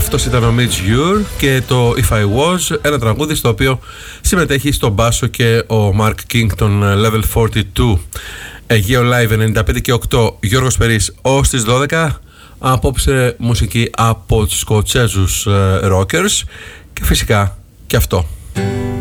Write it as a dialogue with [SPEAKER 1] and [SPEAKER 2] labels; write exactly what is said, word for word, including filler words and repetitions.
[SPEAKER 1] Αυτός ήταν ο Mitch Ure και το If I Was, ένα τραγούδι στο οποίο συμμετέχει στον μπάσο και ο Mark King των Level φορty two. Αιγαίο Live ενενήντα πέντε και οκτώ, Γιώργος Περής ως τις δώδεκα. Απόψε μουσική από τους Σκοτσέζους Rockers και φυσικά και αυτό.